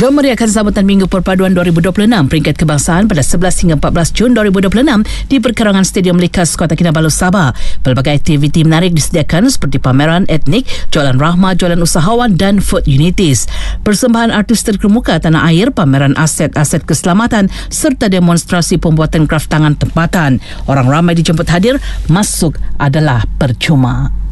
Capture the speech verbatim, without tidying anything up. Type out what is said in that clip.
Jom meriahkan sambutan Minggu Perpaduan dua ribu dua puluh enam peringkat kebangsaan pada sebelas hingga empat belas Jun dua ribu dua puluh enam di perkarangan Stadium Likas Kota Kinabalu, Sabah. Pelbagai aktiviti menarik disediakan seperti pameran etnik, jualan rahmah, jualan usahawan dan food unities. Persembahan artis terkemuka tanah air, pameran aset-aset keselamatan serta demonstrasi pembuatan kraf tangan tempatan. Orang ramai dijemput hadir, masuk adalah percuma.